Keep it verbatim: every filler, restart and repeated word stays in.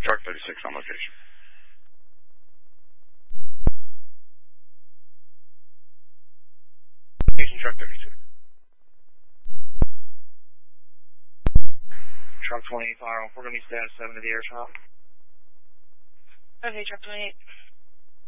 Truck thirty-six on location. Location truck thirty-six. Truck twenty-eight, fire on four, going to be status seven to the air shop. Okay, truck twenty-eight.